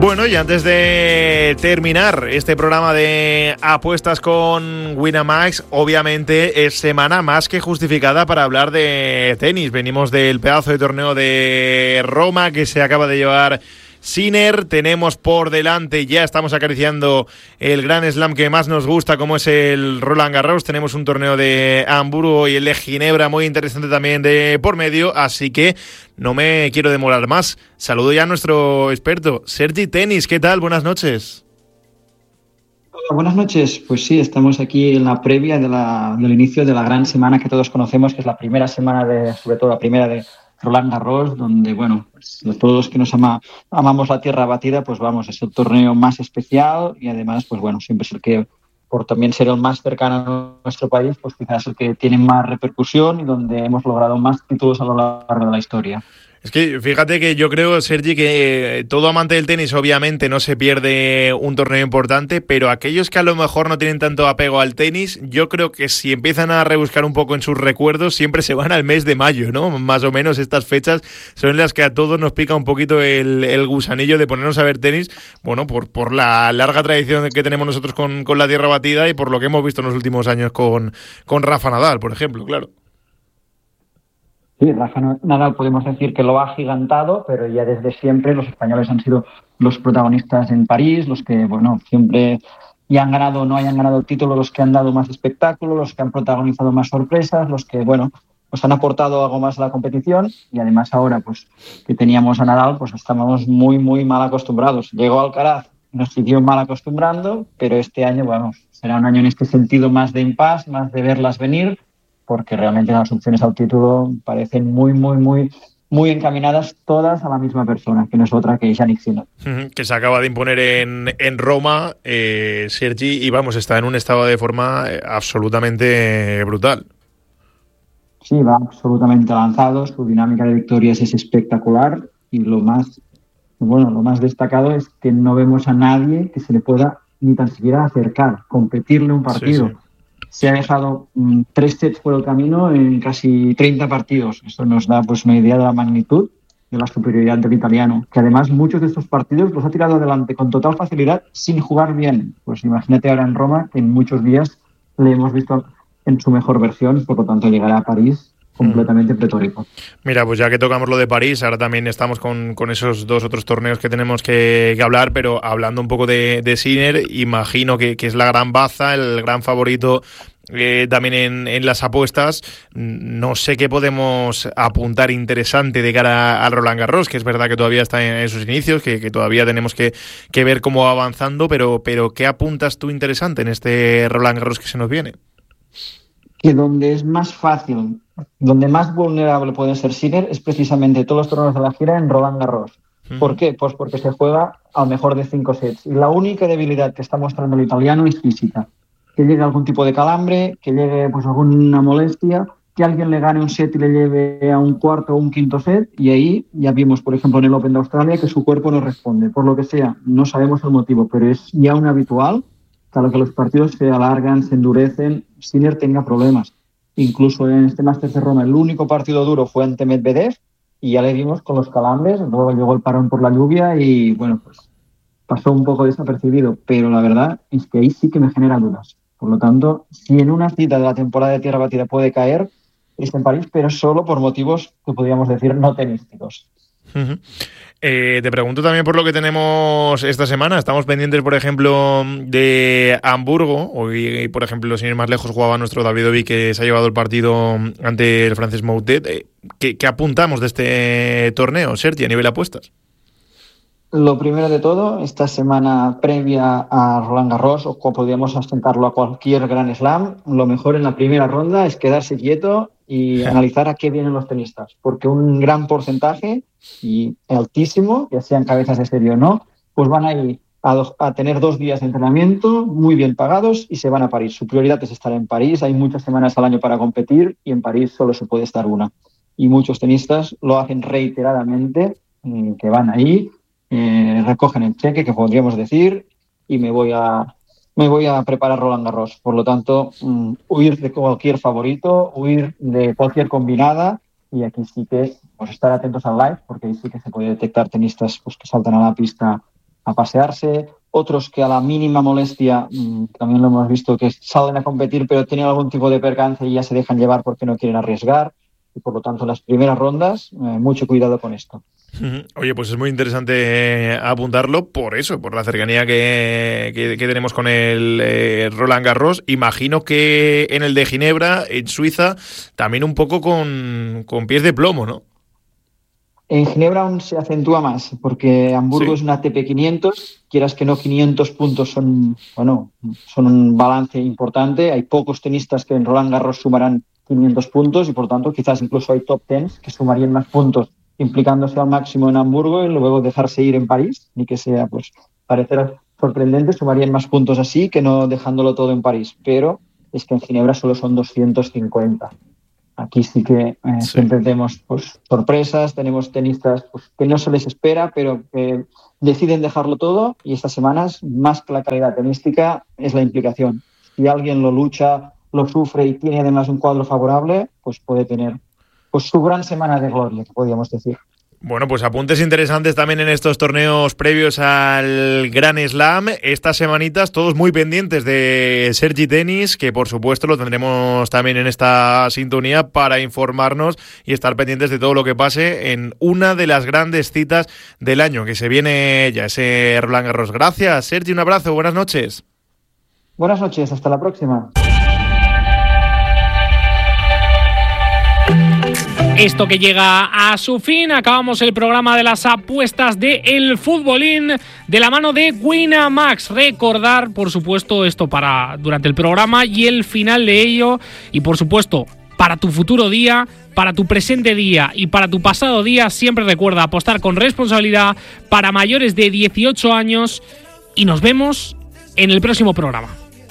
Bueno, y antes de terminar este programa de apuestas con Winamax, obviamente es semana más que justificada para hablar de tenis. Venimos del pedazo de torneo de Roma que se acaba de llevar Sinner. Tenemos por delante, ya estamos acariciando el Grand Slam que más nos gusta, como es el Roland Garros. Tenemos un torneo de Hamburgo y el de Ginebra muy interesante también de por medio, así que no me quiero demorar más. Saludo ya a nuestro experto, Sergi Tenis. ¿Qué tal? Buenas noches. Hola, buenas noches. Pues sí, estamos aquí en la previa del inicio de la gran semana que todos conocemos, que es la primera semana sobre todo la primera de Roland Garros, donde, bueno, pues todos los que amamos la tierra batida, pues vamos, es el torneo más especial y además, pues bueno, siempre es el que, por también ser el más cercano a nuestro país, pues quizás es el que tiene más repercusión y donde hemos logrado más títulos a lo largo de la historia. Es que fíjate que yo creo, Sergi, que todo amante del tenis obviamente no se pierde un torneo importante, pero aquellos que a lo mejor no tienen tanto apego al tenis, yo creo que si empiezan a rebuscar un poco en sus recuerdos, siempre se van al mes de mayo, ¿no? Más o menos estas fechas son las que a todos nos pica un poquito el gusanillo de ponernos a ver tenis, bueno, por la larga tradición que tenemos nosotros con la tierra batida y por lo que hemos visto en los últimos años con Rafa Nadal, por ejemplo, claro. Sí, Rafa Nadal podemos decir que lo ha agigantado, pero ya desde siempre los españoles han sido los protagonistas en París, los que, bueno, siempre ya han ganado o no hayan ganado el título, los que han dado más espectáculo, los que han protagonizado más sorpresas, los que, bueno, pues han aportado algo más a la competición y además ahora, pues, que teníamos a Nadal, pues estábamos muy, muy mal acostumbrados. Llegó Alcaraz, nos siguió mal acostumbrando, pero este año, bueno, será un año en este sentido más de impasse, más de verlas venir, porque realmente las opciones al título parecen muy, muy, muy, muy encaminadas todas a la misma persona, que no es otra que Jannik Sinner. Que se acaba de imponer en Roma, Sergi, y vamos, está en un estado de forma absolutamente brutal. Sí, va absolutamente avanzado, su dinámica de victorias es espectacular y lo más destacado es que no vemos a nadie que se le pueda ni tan siquiera acercar, competirle un partido. Sí. Se ha dejado 3 sets por el camino en casi 30 partidos. Esto nos da pues una idea de la magnitud de la superioridad del italiano, que además muchos de estos partidos los ha tirado adelante con total facilidad sin jugar bien. Pues imagínate ahora en Roma, que en muchos días le hemos visto en su mejor versión, por lo tanto llegará a París completamente pletórico. Mira, pues ya que tocamos lo de París, ahora también estamos con esos 2 otros torneos que tenemos que hablar, pero hablando un poco de Sinner, imagino que es la gran baza, el gran favorito también en las apuestas. No sé qué podemos apuntar interesante de cara al Roland Garros, que es verdad que todavía está en sus inicios, que todavía tenemos que ver cómo va avanzando, pero ¿qué apuntas tú interesante en este Roland Garros que se nos viene? Que donde es más fácil, donde más vulnerable puede ser Sinner es precisamente todos los torneos de la gira en Roland Garros. ¿Por qué? Pues porque se juega al mejor de 5 sets. Y la única debilidad que está mostrando el italiano es física. Que llegue algún tipo de calambre, que llegue pues alguna molestia, que alguien le gane un set y le lleve a un cuarto o un quinto set, y ahí ya vimos, por ejemplo, en el Open de Australia que su cuerpo no responde. Por lo que sea, no sabemos el motivo, pero es ya un habitual. Claro que los partidos se alargan, se endurecen, Sinner tenga problemas. Incluso en este Masters de Roma, el único partido duro fue ante Medvedev y ya le vimos con los calambres, luego llegó el parón por la lluvia y, bueno, pues pasó un poco desapercibido, pero la verdad es que ahí sí que me genera dudas. Por lo tanto, si en una cita de la temporada de tierra batida puede caer, es en París, pero solo por motivos que podríamos decir no tenísticos. Uh-huh. Te pregunto también por lo que tenemos esta semana. Estamos pendientes, por ejemplo, de Hamburgo. Hoy, por ejemplo, sin ir más lejos, jugaba nuestro Davidovic, que se ha llevado el partido ante el francés Moutet. ¿Qué apuntamos de este torneo, Sergi, a nivel de apuestas? Lo primero de todo, esta semana previa a Roland Garros, o como podríamos asentarlo a cualquier Grand Slam, lo mejor en la primera ronda es quedarse quieto y analizar a qué vienen los tenistas, porque un gran porcentaje, y altísimo, ya sean cabezas de serie o no, pues van a ir a tener 2 días de entrenamiento muy bien pagados y se van a París. Su prioridad es estar en París, hay muchas semanas al año para competir y en París solo se puede estar una. Y muchos tenistas lo hacen reiteradamente, que van ahí, recogen el cheque, que podríamos decir, y me voy a preparar Roland Garros. Por lo tanto, huir de cualquier favorito, huir de cualquier combinada, y aquí sí que pues estar atentos al live, porque ahí sí que se puede detectar tenistas pues que saltan a la pista a pasearse, otros que a la mínima molestia, también lo hemos visto, que salen a competir pero tienen algún tipo de percance y ya se dejan llevar porque no quieren arriesgar, y por lo tanto las primeras rondas, mucho cuidado con esto. Oye, pues es muy interesante apuntarlo por eso, por la cercanía que tenemos con el Roland Garros. Imagino que en el de Ginebra, en Suiza, también un poco con pies de plomo, ¿no? En Ginebra aún se acentúa más, porque Hamburgo es una ATP 500, quieras que no, 500 puntos son un balance importante. Hay pocos tenistas que en Roland Garros sumarán 500 puntos y por tanto quizás incluso hay top 10 que sumarían más puntos implicándose al máximo en Hamburgo y luego dejarse ir en París, ni que sea parecer sorprendente, sumarían más puntos así que no dejándolo todo en París, pero es que en Ginebra solo son 250. Aquí sí que siempre tenemos sorpresas, tenemos tenistas que no se les espera, pero que deciden dejarlo todo, y estas semanas, más que la calidad tenística, es la implicación. Si alguien lo lucha, lo sufre y tiene además un cuadro favorable, pues puede tener su gran semana de gloria, que podríamos decir. Bueno, pues apuntes interesantes también en estos torneos previos al Grand Slam. Estas semanitas todos muy pendientes de Sergi Tenis, que por supuesto lo tendremos también en esta sintonía para informarnos y estar pendientes de todo lo que pase en una de las grandes citas del año, que se viene ya, ese Roland Garros. Gracias, Sergi, un abrazo, buenas noches. Buenas noches, hasta la próxima. Esto que llega a su fin, acabamos el programa de las apuestas de El Futbolín de la mano de Winamax. Recordar, por supuesto, esto para durante el programa y el final de ello, y por supuesto, para tu futuro día, para tu presente día y para tu pasado día, siempre recuerda apostar con responsabilidad para mayores de 18 años y nos vemos en el próximo programa.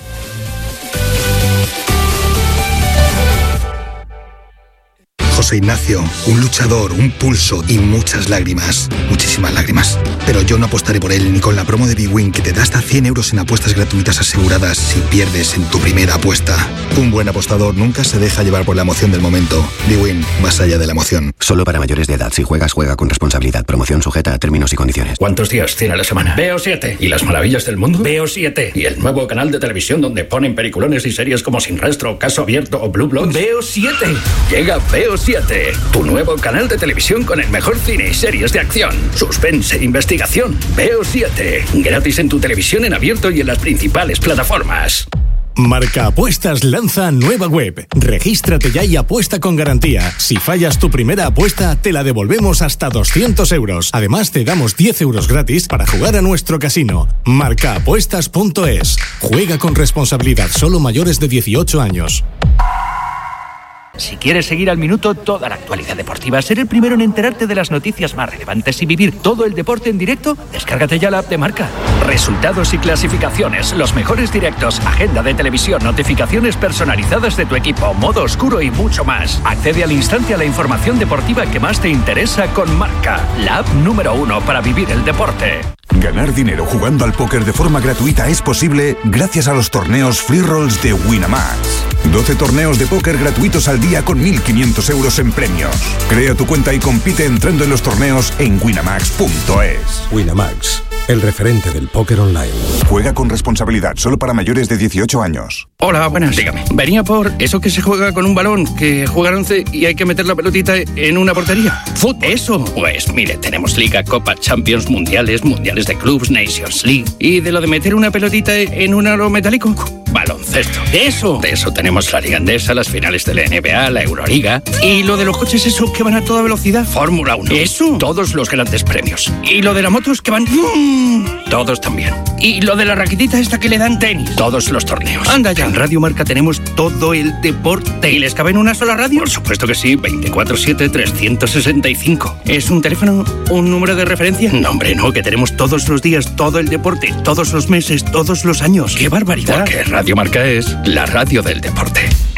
José Ignacio, un luchador, un pulso y muchas lágrimas. Muchísimas lágrimas. Pero yo no apostaré por él ni con la promo de bwin, que te da hasta 100 euros en apuestas gratuitas aseguradas si pierdes en tu primera apuesta. Un buen apostador nunca se deja llevar por la emoción del momento. bwin, más allá de la emoción. Solo para mayores de edad. Si juegas, juega con responsabilidad. Promoción sujeta a términos y condiciones. ¿Cuántos días tiene la semana? Veo 7. ¿Y las maravillas del mundo? Veo 7. ¿Y el nuevo canal de televisión donde ponen peliculones y series como Sin Rastro, Caso Abierto o Blue Bloods? Veo 7. Llega Veo 7, tu nuevo canal de televisión con el mejor cine y series de acción, suspense e investigación. Veo 7, gratis en tu televisión en abierto y en las principales plataformas. Marca Apuestas lanza nueva web. Regístrate ya y apuesta con garantía. Si fallas tu primera apuesta, te la devolvemos hasta 200 euros. Además, te damos 10 euros gratis para jugar a nuestro casino. Marcaapuestas.es. Juega con responsabilidad, solo mayores de 18 años. Si quieres seguir al minuto toda la actualidad deportiva, ser el primero en enterarte de las noticias más relevantes y vivir todo el deporte en directo, descárgate ya la app de Marca. Resultados y clasificaciones, los mejores directos, agenda de televisión, notificaciones personalizadas de tu equipo, modo oscuro y mucho más. Accede al instante a la información deportiva que más te interesa con Marca, la app número 1 para vivir el deporte. Ganar dinero jugando al póker de forma gratuita es posible gracias a los torneos Free Rolls de Winamax. 12 torneos de póker gratuitos al día con 1.500 euros en premios. Crea tu cuenta y compite entrando en los torneos en winamax.es. Winamax, el referente del póker online. Juega con responsabilidad, solo para mayores de 18 años. Hola, buenas, dígame. Venía por eso que se juega con un balón, que juegan 11 y hay que meter la pelotita en una portería. ¿Fútbol? ¿Eso? Pues mire, tenemos Liga, Copa, Champions, Mundiales de Clubs, Nations League. ¿Y de lo de meter una pelotita en un aro metálico? Baloncesto. ¿De eso? De eso tenemos la Liga Endesa, las finales de la NBA, la Euroliga. ¿Y lo de los coches eso que van a toda velocidad? Fórmula 1. ¿Eso? Todos los grandes premios. ¿Y lo de las motos que van? Todos también. ¿Y lo de la raquetita esta que le dan tenis? Todos los torneos. Anda ya. En Radio Marca tenemos todo el deporte. ¿Y les cabe en una sola radio? Por supuesto que sí. 24/7, 365. ¿Es un teléfono? ¿Un número de referencia? No, hombre, no. Que tenemos todos los días, todo el deporte, todos los meses, todos los años. ¡Qué barbaridad! Porque Radio Marca es la radio del deporte.